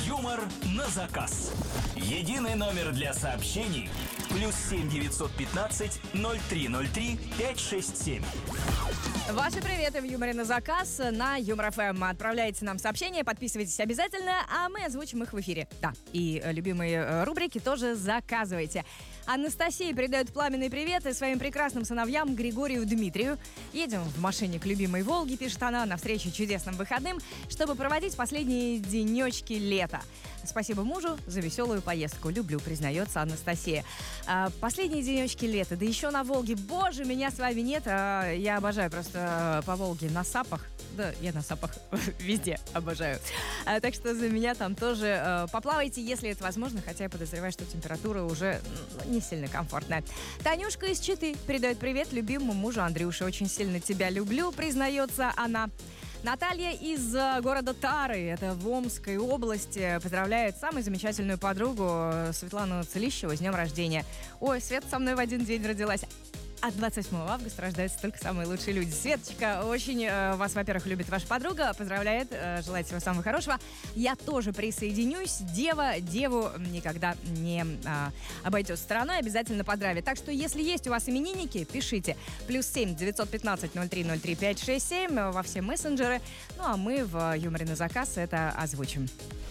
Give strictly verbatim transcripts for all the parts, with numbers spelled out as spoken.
Юмор на заказ. Единый номер для сообщений. Плюс семь девятьсот пятнадцать ноль три ноль три пять шесть семь. Ваши приветы в юморе на заказ на Юмор эф эм. Отправляйте нам сообщения, подписывайтесь обязательно, а мы озвучим их в эфире. Да, и любимые рубрики тоже заказывайте. Анастасия передает пламенные приветы своим прекрасным сыновьям Григорию и Дмитрию. Едем в машине к любимой Волге, пишет она, навстречу чудесным выходным, чтобы проводить последние денечки лета. Спасибо мужу за веселую поездку. Люблю, признается Анастасия. А, последние денечки лета, да еще на Волге. Боже, меня с вами нет. А, я обожаю просто по Волге на сапах. Да, я на сапах везде обожаю. А, так что за меня там тоже а, поплавайте, если это возможно. Хотя я подозреваю, что температура уже ну, не сильно комфортная. Танюшка из Читы передает привет любимому мужу Андрюше. Очень сильно тебя люблю, признается она. Наталья из города Тары, это в Омской области, поздравляет самую замечательную подругу Светлану Целищеву с днем рождения. Ой, Света со мной в один день родилась. А двадцать восьмого августа рождаются только самые лучшие люди. Светочка очень э, вас, во-первых, любит ваша подруга, поздравляет, э, желает всего самого хорошего. Я тоже присоединюсь. Дева деву никогда не э, обойдет стороной, обязательно поздравит. Так что, если есть у вас именинники, пишите. Плюс семь девятьсот пятнадцать ноль три ноль три пять шесть семь во все мессенджеры. Ну, а мы в юморе на заказ это озвучим.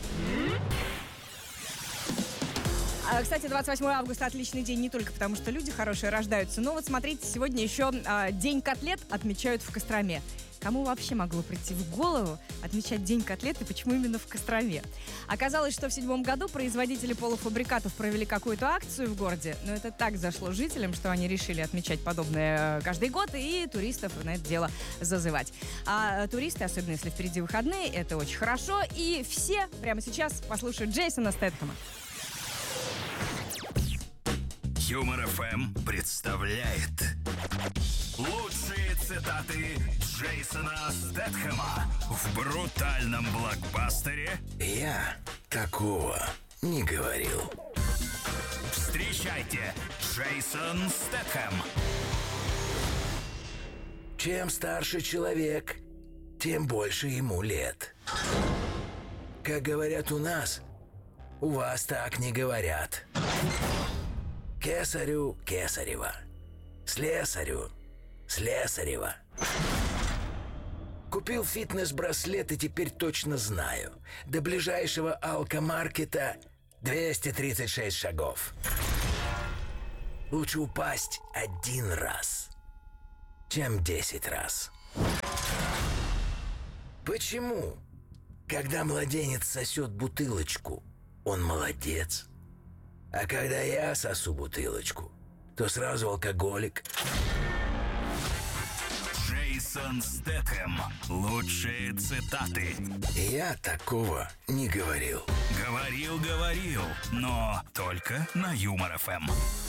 Кстати, двадцать восьмого августа отличный день не только потому, что люди хорошие рождаются, но вот смотрите, сегодня еще а, День котлет отмечают в Костроме. Кому вообще могло прийти в голову отмечать День котлет и почему именно в Костроме? Оказалось, что в седьмом году производители полуфабрикатов провели какую-то акцию в городе, но это так зашло жителям, что они решили отмечать подобное каждый год и туристов на это дело зазывать. А туристы, особенно если впереди выходные, это очень хорошо, и все прямо сейчас послушают Джейсона Стэтхэма. Юмор эф эм представляет лучшие цитаты Джейсона Стэтхэма в брутальном блокбастере «Я такого не говорил». Встречайте, Джейсон Стэтхэм. Чем старше человек, тем больше ему лет. Как говорят у нас, у вас так не говорят. Кесарю кесарева, слесарю слесарева. Купил фитнес-браслет и теперь точно знаю. До ближайшего алкомаркета двести тридцать шесть шагов. Лучше упасть один раз, чем десять раз. Почему, когда младенец сосет бутылочку, он молодец? А когда я сосу бутылочку, то сразу алкоголик. Джейсон Стэтхэм. Лучшие цитаты. Я такого не говорил. Говорил, говорил, но только на Юмор эф эм.